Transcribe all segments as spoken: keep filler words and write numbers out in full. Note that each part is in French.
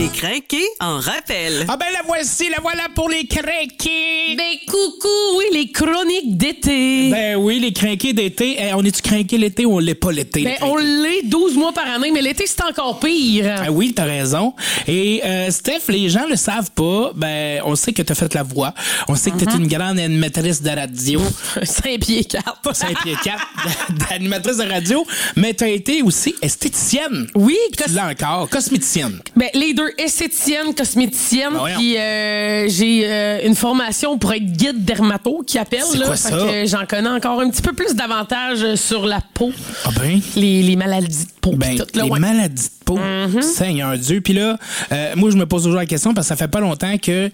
Les crinqués en rappel. Ah ben la voici, la voilà pour les crinqués. Ben coucou, oui, les chroniques d'été. Ben oui, les crinqués d'été. Eh, on est-tu crinqué l'été ou on l'est pas l'été? Ben on l'est douze mois par année, mais l'été c'est encore pire. Ah oui, t'as raison. Et euh, Steph, les gens le savent pas, ben on sait que t'as fait la voix. On sait que t'es mm-hmm. une grande animatrice de radio. cinq pieds quatre. cinq pieds quatre d'animatrice de radio. Mais t'as été aussi esthéticienne. Oui. Tu cos- l'as encore. Cosméticienne. Ben les deux, esthéticienne, cosméticienne. Ben puis euh, j'ai euh, une formation pour être guide dermato qui appelle. C'est là. quoi Fait ça? que j'en connais encore un petit peu plus d'avantages sur la peau. Ah ben? Les, les maladies de peau. Ben, tout, là, les ouais. maladies de peau. Mm-hmm. Seigneur Dieu. Puis là, euh, moi, je me pose toujours la question parce que ça fait pas longtemps que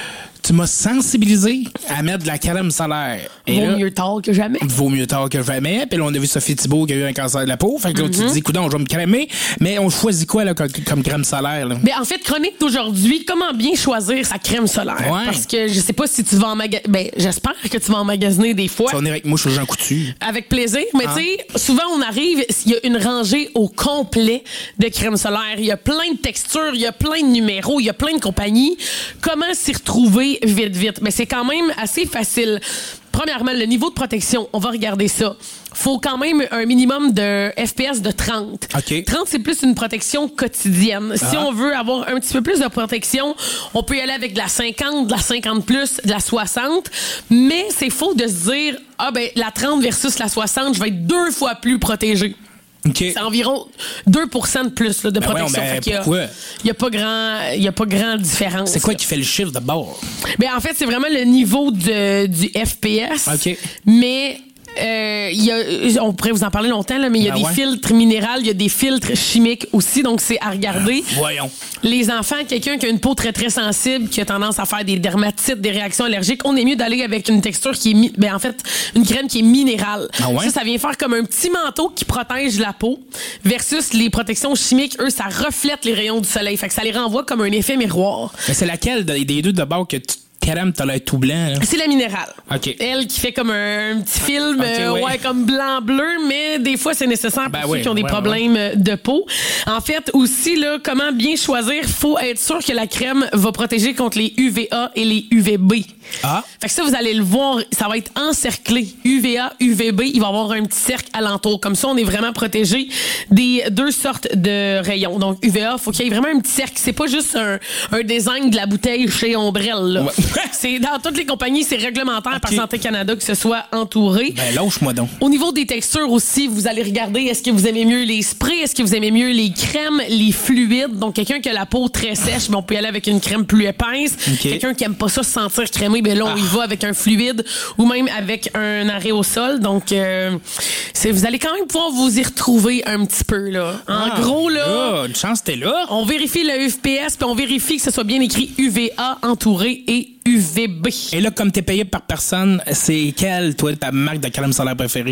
tu m'as sensibilisé à mettre de la crème solaire. Et Vaut là, mieux tard que jamais. Vaut mieux tard que jamais. Puis là, on a vu Sophie Thibault qui a eu un cancer de la peau. Fait que là, mm-hmm. tu te dis, coudonc, je vais me crémer. Mais on choisit quoi là, comme, comme crème solaire? Là? Ben, en fait, chronique d'aujourd'hui, comment bien choisir sa crème solaire? Ouais. Parce que je sais pas si tu vas en magasiner. Ben, j'espère que tu vas emmagasiner des fois. Ça, on est avec moi, je suis Jean Coutu. Avec plaisir. Mais ah. tu sais, souvent, on arrive, il y a une rangée au complet de crème solaire. Il y a plein de textures, il y a plein de numéros, il y a plein de compagnies. Comment s'y retrouver vite, vite? Mais c'est quand même assez facile. Premièrement, le niveau de protection, on va regarder ça. Faut quand même un minimum de F P S de trente. Okay. trente, c'est plus une protection quotidienne. Ah. Si on veut avoir un petit peu plus de protection, on peut y aller avec de la cinquante, de la cinquante plus, de la soixante. Mais c'est faux de se dire, ah ben, la trente versus la soixante, je vais être deux fois plus protégé. Okay. C'est environ deux pour cent de plus là, de ben protection. Ouais, ben, fait pourquoi? Il n'y a, a pas grand, il y a pas grand différence. C'est quoi là. qui fait le chiffre de bord? Ben, en fait, c'est vraiment le niveau de, du F P S. OK. Mais euh, y a, on pourrait vous en parler longtemps, là, mais il y a ben des ouais. filtres minéraux, il y a des filtres chimiques aussi, donc c'est à regarder. Ah, voyons. Les enfants, quelqu'un qui a une peau très, très sensible, qui a tendance à faire des dermatites, des réactions allergiques, on est mieux d'aller avec une texture qui est, mi- ben, en fait, une crème qui est minérale. Ah ouais? Ça, ça vient faire comme un petit manteau qui protège la peau versus les protections chimiques, eux, ça reflète les rayons du soleil. Fait que ça les renvoie comme un effet miroir. Mais c'est laquelle des deux de bord que tu crème, t'as l'air tout blanc, là? C'est la minérale. OK. Elle qui fait comme un, un petit film, okay, euh, ouais. ouais, comme blanc-bleu, mais des fois, c'est nécessaire ben pour oui, ceux qui ont des ouais, problèmes ouais. de peau. En fait, aussi, là, comment bien choisir? Faut être sûr que la crème va protéger contre les U V A et les U V B. Ah. Fait que ça, vous allez le voir, ça va être encerclé. U V A, U V B, il va y avoir un petit cercle alentour. Comme ça, on est vraiment protégé des deux sortes de rayons. Donc, U V A, faut qu'il y ait vraiment un petit cercle. C'est pas juste un, un design de la bouteille chez Ombrelle, là. Ouais. C'est dans toutes les compagnies, c'est réglementaire okay. par Santé Canada que ce soit entouré. Ben, lâche-moi donc. Au niveau des textures aussi, vous allez regarder, est-ce que vous aimez mieux les sprays, est-ce que vous aimez mieux les crèmes, les fluides. Donc, quelqu'un qui a la peau très sèche, ben, on peut y aller avec une crème plus épaisse. Okay. Quelqu'un qui aime pas ça se sentir crémé, ben là, on ah. y va avec un fluide ou même avec un aréosol. Donc, euh, c'est, vous allez quand même pouvoir vous y retrouver un petit peu, là. En ah, gros, là. là une chance, t'es là. On vérifie le F P S, puis on vérifie que ce soit bien écrit U V A entouré et U V B. Et là, comme t'es payé par personne, c'est quelle, toi, ta marque de crème solaire préférée?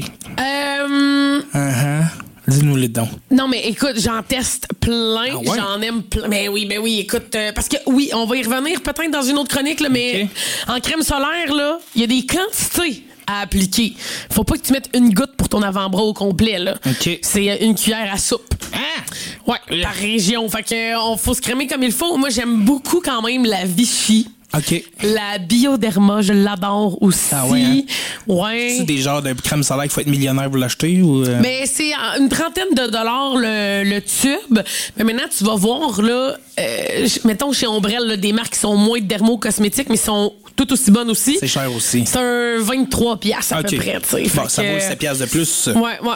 Euh... Uh-huh. Dis-nous les dons. Non, mais écoute, j'en teste plein. Ah ouais? J'en aime plein. Mais oui, mais oui, écoute, euh, parce que oui, on va y revenir peut-être dans une autre chronique, là, mais okay. en crème solaire, là, il y a des quantités à appliquer. Faut pas que tu mettes une goutte pour ton avant-bras au complet, là. Okay. C'est une cuillère à soupe. Ah! Ouais, par région. Fait que, euh, on faut se crémer comme il faut. Moi, j'aime beaucoup quand même la Vichy. OK. La Bioderma, je l'adore aussi. Ah ouais, hein? Ouais. C'est des genres de crème solaire qu'il faut être millionnaire pour l'acheter ou euh... Mais c'est une trentaine de dollars le, le tube. Mais maintenant, tu vas voir, là, euh, mettons chez Ombrelle, là, des marques qui sont moins dermo-cosmétiques, mais sont tout aussi bonnes aussi. C'est cher aussi. C'est un vingt-trois piastres à okay. peu près, tu sais. Bon, ça vaut sept piastres de plus. Ouais, ouais.